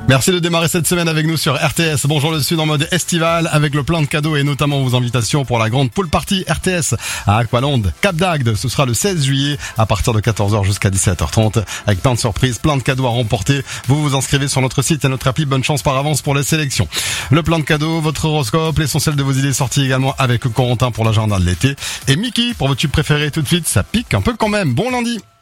Merci de démarrer cette semaine avec nous sur RTS. Bonjour le Sud en mode estival avec le plein de cadeaux et notamment vos invitations pour la grande pool party RTS à Aqualand, Cap d'Agde. Ce sera le 16 juillet à partir de 14h jusqu'à 17h30 avec plein de surprises, plein de cadeaux à remporter. Vous vous inscrivez sur notre site et notre appli. Bonne chance par avance pour les sélections. Le plein de cadeaux, votre horoscope, l'essentiel de vos idées sorties également avec Corentin pour l'agenda de l'été et Mickey pour vos tubes préférés tout de suite. Ça pique un peu quand même. Bon lundi.